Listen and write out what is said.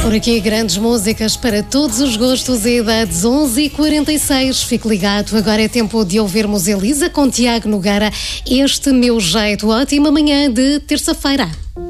Por aqui, grandes músicas para todos os gostos e idades. 11h46. Fique ligado, agora é tempo de ouvirmos Elisa com Tiago Nogueira. Este Meu Jeito. Ótima manhã de terça-feira.